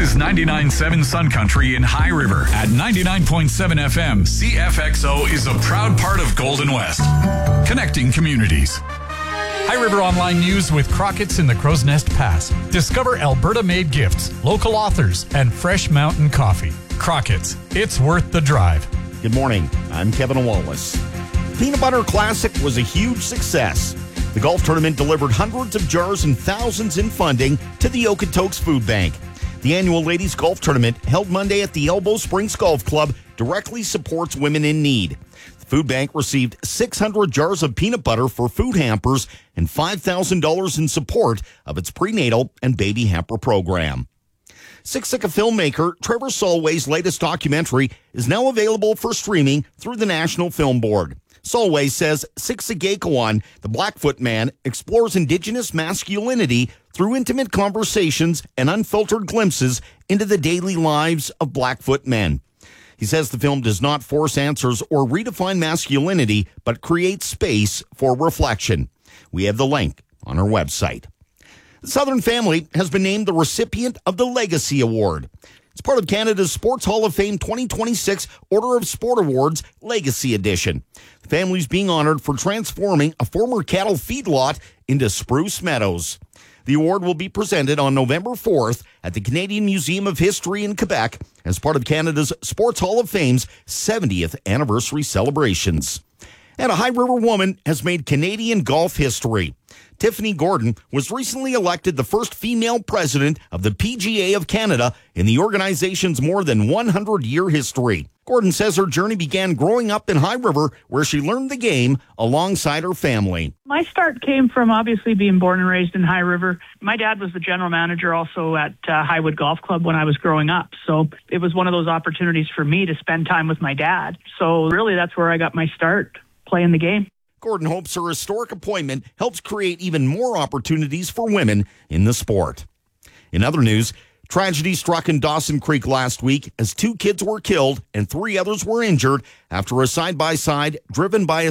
is 99.7 Sun Country in High River. At 99.7 FM, CFXO is a proud part of Golden West, connecting communities. High River Online News with Crockett's in the Crow's Nest Pass. Discover Alberta-made gifts, local authors, and fresh mountain coffee. Crockett's, it's worth the drive. Good morning. I'm Kevin Wallace. Peanut Butter Classic was a huge success. The golf tournament delivered hundreds of jars and thousands in funding to the Okotoks Food Bank. The annual ladies golf tournament, held Monday at the Elbow Springs Golf Club, directly supports women in need. The food bank received 600 jars of peanut butter for food hampers and $5,000 in support of its prenatal and baby hamper program. Siksika filmmaker Trevor Solway's latest documentary is now available for streaming through the National Film Board. Solway says Siksikawan, the Blackfoot man, explores Indigenous masculinity through intimate conversations and unfiltered glimpses into the daily lives of Blackfoot men. He says the film does not force answers or redefine masculinity, but creates space for reflection. We have the link on our website. The Southern family has been named the recipient of the Legacy Award. It's part of Canada's Sports Hall of Fame 2026 Order of Sport Awards Legacy Edition. The family's being honored for transforming a former cattle feedlot into Spruce Meadows. The award will be presented on November 4th at the Canadian Museum of History in Quebec as part of Canada's Sports Hall of Fame's 70th anniversary celebrations. And a High River woman has made Canadian golf history. Tiffany Gordon was recently elected the first female president of the PGA of Canada in the organization's more than 100-year history. Gordon says her journey began growing up in High River, where she learned the game alongside her family. My start came from obviously being born and raised in High River. My dad was the general manager also at Highwood Golf Club when I was growing up. So it was one of those opportunities for me to spend time with my dad. So really that's where I got my start playing the game. Gordon hopes her historic appointment helps create even more opportunities for women in the sport. In other news, tragedy struck in Dawson Creek last week as 2 kids were killed and 3 others were injured after a side-by-side driven by a